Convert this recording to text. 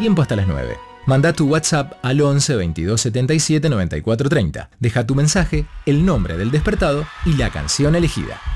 tiempo hasta las 9. Manda tu WhatsApp al 11 22 77 94 30. Deja tu mensaje, el nombre del despertado y la canción elegida.